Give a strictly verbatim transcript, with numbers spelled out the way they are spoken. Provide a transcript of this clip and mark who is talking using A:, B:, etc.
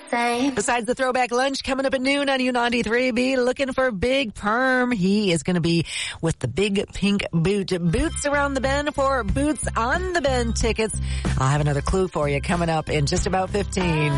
A: same.
B: Besides the throwback lunch coming up at noon on U ninety-three, be looking for Big Perm. He is going to be with the Big Pink Boot. Boots around the bend for Boots on the Bend tickets. I'll have another clue for you coming up in just about fifteen.